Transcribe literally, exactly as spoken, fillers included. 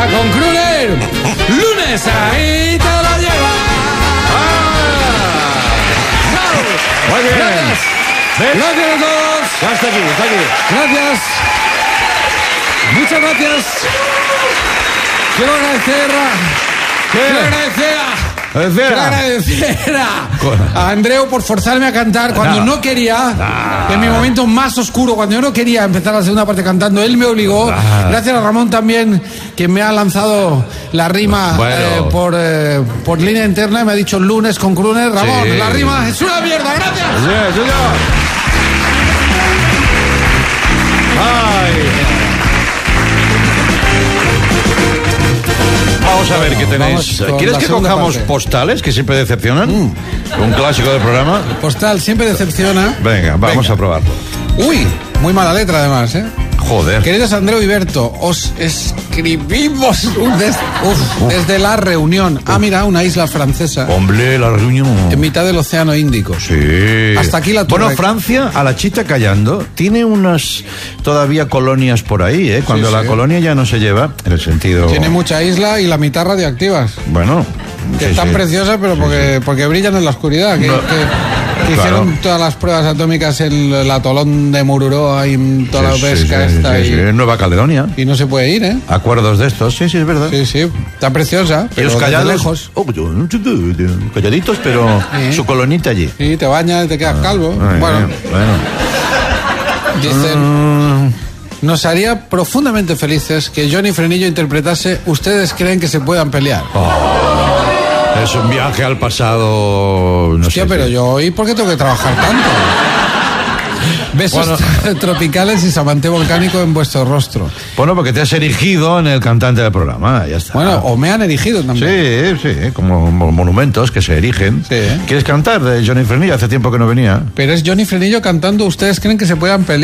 con Kruner. Lunes, ahí te lo lleva. Ah. Muy bien. Gracias. ¿Ves? Gracias a todos. Ya está aquí, está aquí. Gracias. Muchas gracias. Quiero agradecer a... ¿Qué? Quiero agradecer a... Agradecer Quiero a- agradecer a, a Andreu por forzarme a cantar cuando no, No. quería. No. En mi momento más oscuro, cuando yo no quería empezar la segunda parte cantando, él me obligó. No. Gracias a Ramón también, que me ha lanzado la rima Bueno. eh, por, eh, por línea interna y me ha dicho lunes con Kruner. Ramón, Sí. la rima es una mierda. Gracias. Sí, señor. Ay. Vamos a ver qué tenéis. Vamos con ¿Quieres la que segunda cojamos parte. postales que siempre decepcionan? Un clásico del programa. Postal siempre decepciona. Venga, vamos Venga. a probarlo. Uy, muy mala letra además, ¿eh? Joder. Queridos Andreu y Berto, os escribimos un des- uf, desde la reunión. Ah, mira, una isla francesa Hombre, la reunión. en mitad del Océano Índico. Sí. Hasta aquí la Bueno, torre. Francia, a la chita callando, tiene unas todavía colonias por ahí, ¿eh? Cuando Sí, la sí. colonia ya no se lleva, en el sentido... Tiene mucha isla y la mitad radioactivas. Bueno. Que sí, están sí. preciosas, pero porque, porque brillan en la oscuridad. Que, No. que- que Claro. hicieron todas las pruebas atómicas en el atolón de Mururoa y en toda Sí, la sí, pesca sí, esta. sí, y, sí. En Nueva Caledonia. y no se puede ir, ¿eh? Acuerdos de estos, sí, sí, es verdad. Sí, sí. Está preciosa, Y pero los desde callados, lejos. oh, calladitos, pero Sí. su colonita allí. Sí, te bañas y te quedas calvo. Ay, Bueno, bueno. dicen... Mm, Nos haría profundamente felices que Johnny Frenillo interpretase ¿Ustedes creen que se puedan pelear? es un viaje al pasado. No Hostia, sé, pero sí. yo hoy, ¿por qué tengo que trabajar tanto? Besos Bueno. tropicales y samante volcánico en vuestro rostro. Bueno, porque te has erigido en el cantante del programa, ya está. Bueno, o me han erigido también. Sí, sí, como mo- monumentos que se erigen. Sí. ¿Quieres cantar de Johnny Frenillo? Hace tiempo que no venía. Pero es Johnny Frenillo cantando ¿Ustedes creen que se puedan pelear?